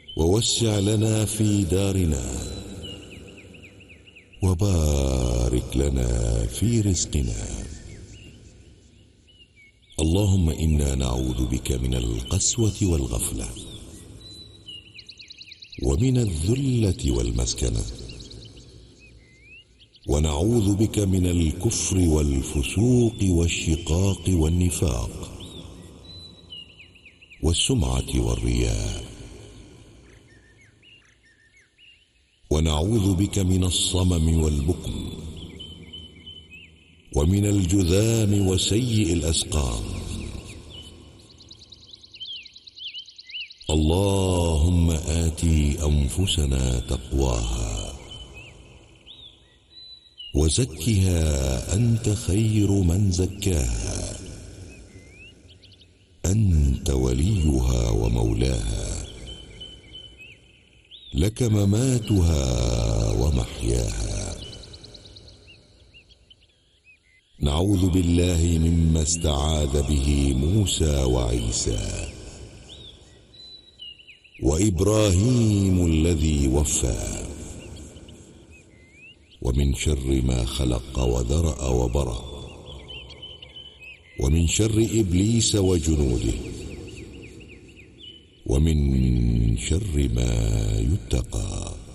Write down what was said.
ووسع لنا في دارنا، وبارك لنا في رزقنا. اللهم إنا نعوذ بك من القسوة والغفلة، ومن الذلة والمسكنة، ونعوذ بك من الكفر والفسوق والشقاق والنفاق والسمعة والرياء، ونعوذ بك من الصمم والبكم، ومن الجذام وسيء الأسقام. اللهم آت أنفسنا تقواها، وزكها أنت خير من زكاها، أنت وليها ومولاها، لك مماتها ومحياها. نعوذ بالله مما استعاذ به موسى وعيسى وإبراهيم الذي وفى، ومن شر ما خلق وذرأ وبرأ، ومن شر إبليس وجنوده، ومن شر ما يتقى.